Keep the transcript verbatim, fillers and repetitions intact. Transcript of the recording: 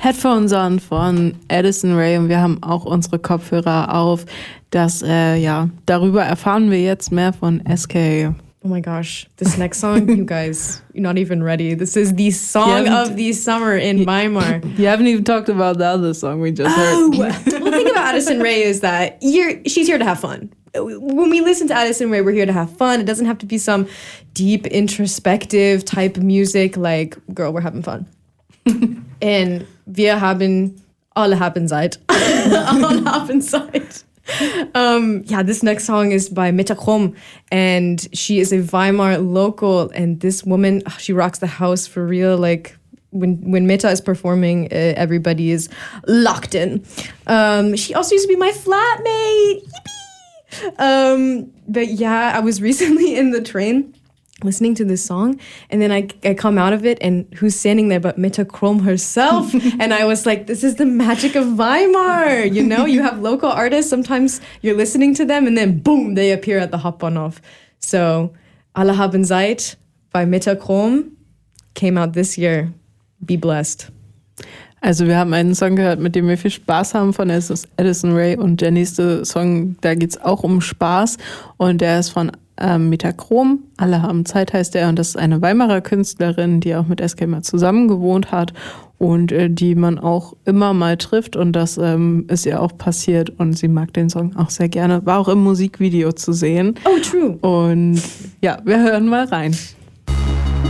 Headphones an von Addison Rae und wir haben auch unsere Kopfhörer auf. Das, äh, ja, darüber erfahren wir jetzt mehr von S K. Oh my gosh, this next song, you guys, you're not even ready. This is the song of the summer in Weimar. You haven't even talked about the other song we just oh. heard. Well, the thing about Addison Rae is that you're, she's here to have fun. When we listen to Addison Rae, we're here to have fun. It doesn't have to be some deep, introspective type of music. Like, girl, we're having fun. And wir haben, alle haben Zeit. Alle haben Zeit. Um, yeah, this next song is by Metachrom, and she is a Weimar local, and this woman, she rocks the house for real. Like, when when Meta is performing, uh, everybody is locked in. Um, she also used to be my flatmate. Yippee! Um, but yeah, I was recently in the train listening to this song, and then I, I come out of it, and who's standing there but Metachrom herself? And I was like, this is the magic of Weimar, you know? You have local artists, sometimes you're listening to them, and then boom, they appear at the Hauptbahnhof. So, Alle haben Zeit by Metachrom came out this year. Be blessed. Also wir haben einen Song gehört, mit dem wir viel Spaß haben von Addison Rae, und der nächste Song, da geht es auch um Spaß, und der ist von ähm, Metachrom. Alle haben Zeit heißt der, und das ist eine Weimarer Künstlerin, die auch mit S K mal zusammen gewohnt hat und äh, die man auch immer mal trifft, und das ähm, ist ihr auch passiert, und sie mag den Song auch sehr gerne. War auch im Musikvideo zu sehen. Oh, true. Und ja, wir hören mal rein.